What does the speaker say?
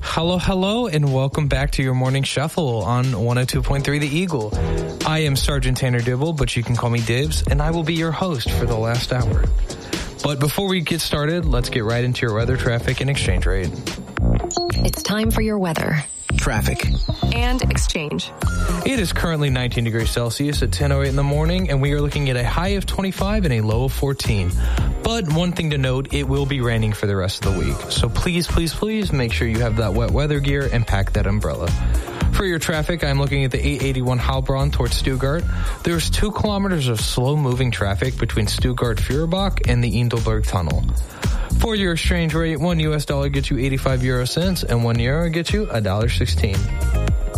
Hello, and welcome back to your morning shuffle on 102.3 The Eagle. I am Sergeant Tanner Dibble, but you can call me Dibs, and I will be your host for the last hour. But before we get started, let's get right into your weather, traffic, and exchange rate. It's time for your weather, traffic, and exchange. It is currently 19 degrees Celsius at 10:08 in the morning, and we are looking at a high of 25 and a low of 14. But one thing to note, it will be raining for the rest of the week. So please make sure you have that wet weather gear and pack that umbrella. For your traffic, I'm looking at the 881 Heilbronn towards Stuttgart. There's 2 kilometers of slow-moving traffic between Stuttgart-Feuerbach and the Indelberg Tunnel. For your exchange rate, $1 gets you 85 euro cents and €1 gets you $1.16.